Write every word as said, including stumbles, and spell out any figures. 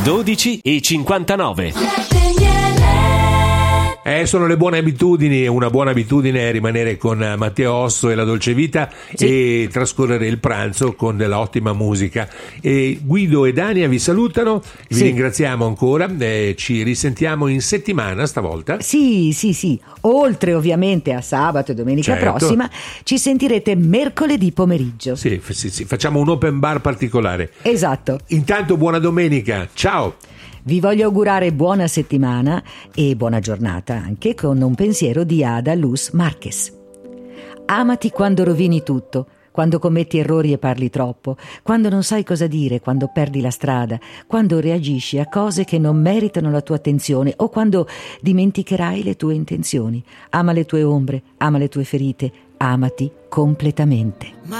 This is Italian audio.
dodici e cinquantanove. Eh, sono le buone abitudini. Una buona abitudine è rimanere con Matteo Osso e la Dolce Vita, sì, e trascorrere il pranzo con dell'ottima musica. E Guido e Dania vi salutano, vi sì. ringraziamo ancora, eh, ci risentiamo in settimana stavolta. Sì, sì, sì. Oltre ovviamente a sabato e domenica certo. prossima, ci sentirete mercoledì pomeriggio. Sì, sì, sì, facciamo un open bar particolare. Esatto. Intanto buona domenica, ciao! Vi voglio augurare buona settimana e buona giornata anche con un pensiero di Ada Luz Marquez. Amati quando rovini tutto, quando commetti errori e parli troppo, quando non sai cosa dire, quando perdi la strada, quando reagisci a cose che non meritano la tua attenzione o quando dimenticherai le tue intenzioni. Ama le tue ombre, ama le tue ferite, amati completamente.